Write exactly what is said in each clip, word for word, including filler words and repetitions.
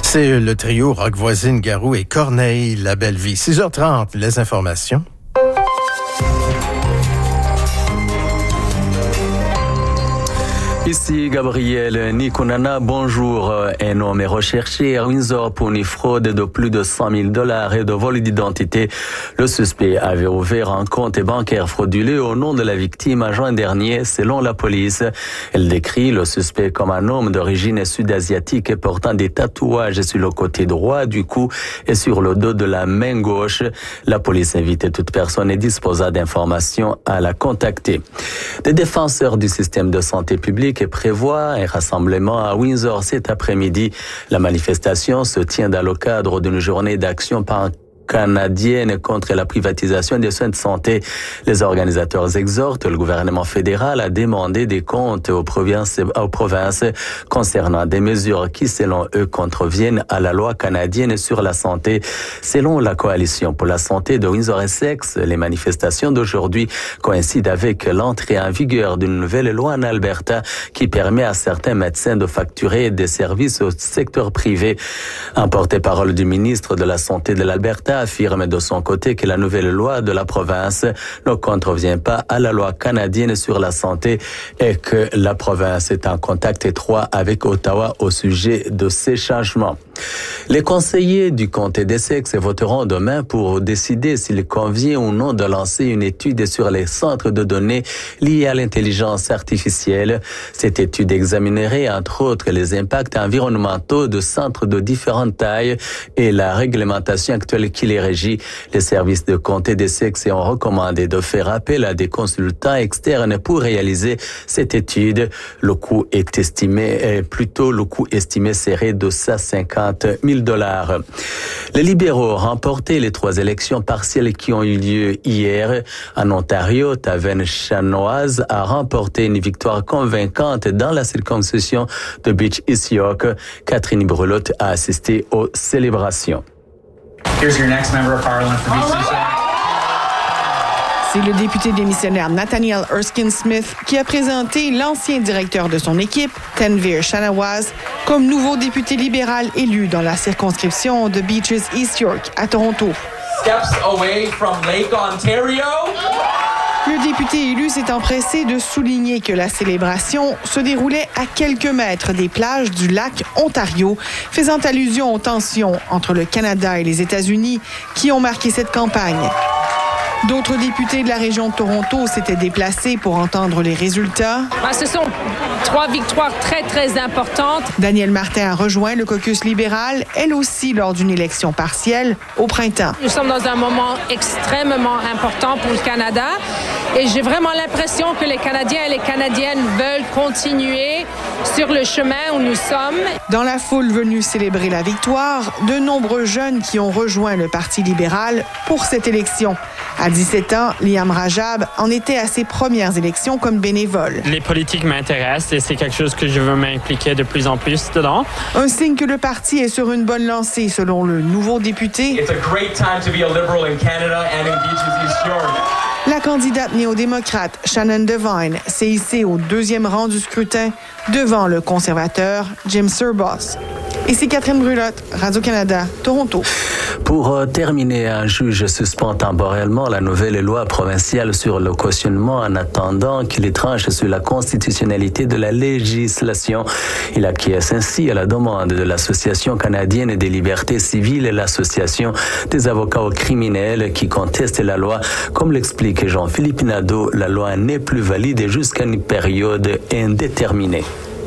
C'est le trio Rock Voisine, Garou et Corneille, La Belle Vie. six heures trente, les informations. Ici Gabriel Nikunana, bonjour. Un homme est recherché à Windsor pour une fraude de plus de cent mille dollars et de vol d'identité. Le suspect avait ouvert un compte bancaire frauduleux au nom de la victime en juin dernier, selon la police. Elle décrit le suspect comme un homme d'origine sud-asiatique portant des tatouages sur le côté droit du cou et sur le dos de la main gauche. La police invite toute personne disposant d'informations à la contacter. Des défenseurs du système de santé publique prévoit un rassemblement à Windsor cet après-midi. La manifestation se tient dans le cadre d'une journée d'action par canadienne contre la privatisation des soins de santé. Les organisateurs exhortent le gouvernement fédéral à demander des comptes aux provinces, aux provinces concernant des mesures qui, selon eux, contreviennent à la loi canadienne sur la santé. Selon la Coalition pour la santé de Windsor-Essex, les manifestations d'aujourd'hui coïncident avec l'entrée en vigueur d'une nouvelle loi en Alberta qui permet à certains médecins de facturer des services au secteur privé. Un porte-parole du ministre de la Santé de l'Alberta affirme de son côté que la nouvelle loi de la province ne contrevient pas à la loi canadienne sur la santé et que la province est en contact étroit avec Ottawa au sujet de ces changements. Les conseillers du comté d'Essex voteront demain pour décider s'il convient ou non de lancer une étude sur les centres de données liés à l'intelligence artificielle. Cette étude examinerait entre autres les impacts environnementaux de centres de différentes tailles et la réglementation actuelle qui les régit. Les services de comté d'Essex ont recommandé de faire appel à des consultants externes pour réaliser cette étude. Le coût est estimé, plutôt le coût estimé serait de cent cinquante mille dollars. Les libéraux ont remporté les trois élections partielles qui ont eu lieu hier. En Ontario, Taven Chanoise a remporté une victoire convaincante dans la circonscription de Beach East York. Catherine Brulotte a assisté aux célébrations. Here's your next member of parliament for B C. C'est le député démissionnaire Nathaniel Erskine Smith qui a présenté l'ancien directeur de son équipe, Tanvir Shanawaz, comme nouveau député libéral élu dans la circonscription de Beaches East York à Toronto. Steps away from Lake Ontario. Le député élu s'est empressé de souligner que la célébration se déroulait à quelques mètres des plages du lac Ontario, faisant allusion aux tensions entre le Canada et les États-Unis qui ont marqué cette campagne. D'autres députés de la région de Toronto s'étaient déplacés pour entendre les résultats. Ben, ce sont trois victoires très, très importantes. Danielle Martin a rejoint le caucus libéral, elle aussi lors d'une élection partielle au printemps. Nous sommes dans un moment extrêmement important pour le Canada et j'ai vraiment l'impression que les Canadiens et les Canadiennes veulent continuer sur le chemin où nous sommes. Dans la foule venue célébrer la victoire, de nombreux jeunes qui ont rejoint le Parti libéral pour cette élection. À dix-sept ans, Liam Rajab en était à ses premières élections comme bénévole. Les politiques m'intéressent et c'est quelque chose que je veux m'impliquer de plus en plus dedans. Un signe que le parti est sur une bonne lancée, selon le nouveau député. It's a great time to be a liberal in Canada and in Beaches East York. La candidate néo-démocrate Shannon Devine s'est hissée au deuxième rang du scrutin devant le conservateur Jim Serboss. Ici Catherine Brulotte, Radio-Canada, Toronto. Pour terminer, un juge suspend temporairement la nouvelle loi provinciale sur le cautionnement en attendant qu'il tranche sur la constitutionnalité de la législation. Il acquiesce ainsi à la demande de l'Association canadienne des libertés civiles et l'Association des avocats aux criminels qui contestent la loi. Comme l'explique Jean-Philippe Nadeau, la loi n'est plus valide jusqu'à une période indéterminée.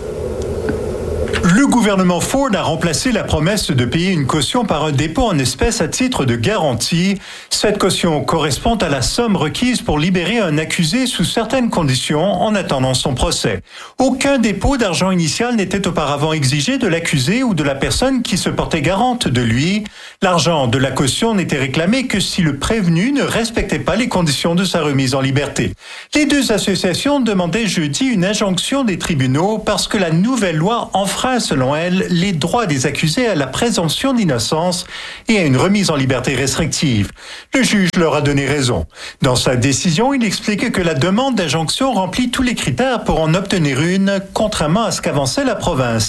Le gouvernement Ford a remplacé la promesse de payer une caution par un dépôt en espèces à titre de garantie. Cette caution correspond à la somme requise pour libérer un accusé sous certaines conditions en attendant son procès. Aucun dépôt d'argent initial n'était auparavant exigé de l'accusé ou de la personne qui se portait garante de lui. L'argent de la caution n'était réclamé que si le prévenu ne respectait pas les conditions de sa remise en liberté. Les deux associations demandaient jeudi une injonction des tribunaux parce que la nouvelle loi enfreint, selon elles, les droits des accusés à la présomption d'innocence et à une remise en liberté restrictive. Le juge leur a donné raison. Dans sa décision, il explique que la demande d'injonction remplit tous les critères pour en obtenir une, contrairement à ce qu'avançait la province.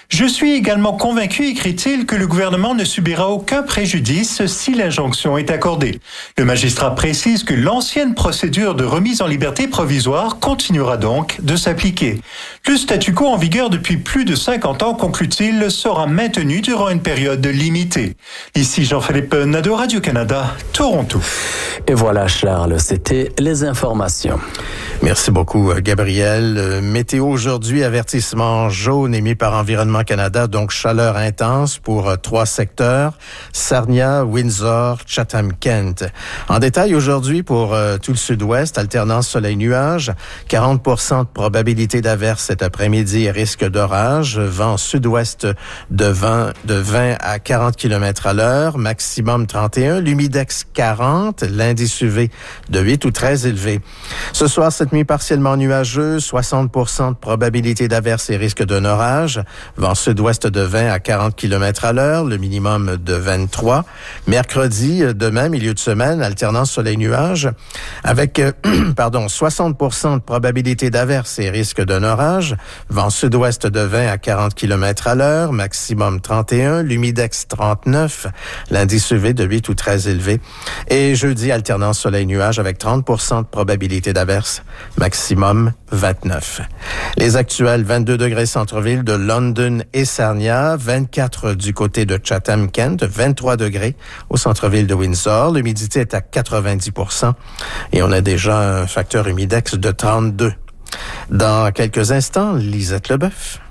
Je suis également convaincu, écrit-il, que le gouvernement ne subira aucun préjudice si l'injonction est accordée. Le magistrat précise que l'ancienne procédure de remise en liberté provisoire continuera donc de s'appliquer. Le statu quo en vigueur depuis plus de cinquante ans, conclut-il, sera maintenu durant une période limitée. Ici Jean-Philippe Nadeau, Radio-Canada, Toronto. Et voilà Charles, c'était les informations. Merci beaucoup, Gabriel. Météo aujourd'hui, avertissement jaune émis par Environnement Canada, donc chaleur intense pour euh, trois secteurs, Sarnia, Windsor, Chatham-Kent. En détail aujourd'hui pour euh, tout le sud-ouest, alternance soleil-nuage, quarante pour cent de probabilité d'averse cet après-midi et risque d'orage, vent sud-ouest de vingt, de vingt à quarante kilomètres à l'heure, maximum trente et un, l'humidex quarante, l'indice U V de huit ou très élevé. Ce soir, cette nuit partiellement nuageuse, soixante pour cent de probabilité d'averse et risque d'un orage, vent sud-ouest de vingt à quarante kilomètres à l'heure, le minimum de vingt-trois. Mercredi, demain, milieu de semaine, alternance soleil-nuage, avec, euh, pardon, soixante pour cent de probabilité d'averse et risque d'un orage, vent sud-ouest de vingt à quarante kilomètres à l'heure, maximum trente et un, l'humidex trente-neuf, l'indice U V de huit ou très élevé. Et jeudi, alternance soleil-nuage avec trente pour cent de probabilité d'averse, maximum vingt-neuf. Les actuels vingt-deux degrés centre-ville de London et Sarnia, vingt-quatre du côté de Chatham-Kent, vingt-trois degrés au centre-ville de Windsor. L'humidité est à quatre-vingt-dix pour cent et on a déjà un facteur humidex de trente-deux. Dans quelques instants, Lisette Leboeuf.